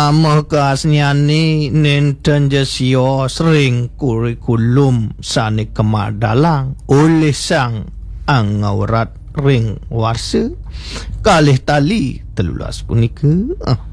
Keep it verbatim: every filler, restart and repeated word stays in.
Amah keasniane nenten jesio sering kurikulum sane kemadalang oleh sang angaurat ring warsa kalih tali telulas punika.